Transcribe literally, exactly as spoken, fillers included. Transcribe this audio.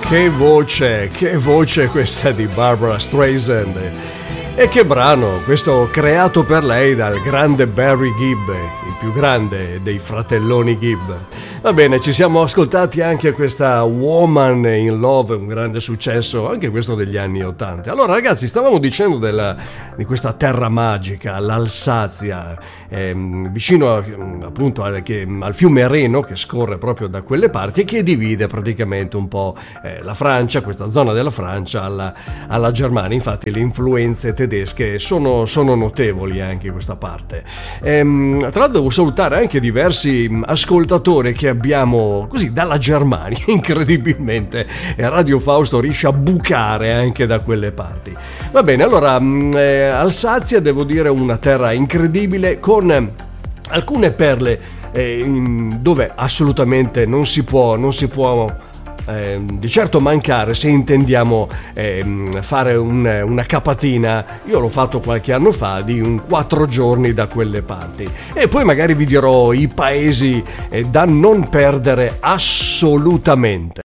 Che voce, che voce questa di Barbra Streisand. E che brano, questo creato per lei dal grande Barry Gibb, il più grande dei fratelloni Gibb. Va bene, ci siamo ascoltati anche questa Woman in Love, un grande successo, anche questo degli anni ottanta. Allora ragazzi, stavamo dicendo della, di questa terra magica, l'Alsazia, ehm, vicino a, appunto al, che, al fiume Reno, che scorre proprio da quelle parti e che divide praticamente un po' eh, la Francia, questa zona della Francia, alla, alla Germania. Infatti le influenze tedesche sono, sono notevoli anche in questa parte. Ehm, tra l'altro devo salutare anche diversi ascoltatori che abbiamo così dalla Germania, incredibilmente, e Radio Fausto riesce a bucare anche da quelle parti. Va bene, allora eh, Alsazia, devo dire, una terra incredibile con eh, alcune perle eh, in, dove assolutamente non si può non si può Eh, di certo mancare se intendiamo eh, fare un, una capatina. Io l'ho fatto qualche anno fa di un quattro giorni da quelle parti, e poi magari vi dirò i paesi eh, da non perdere assolutamente.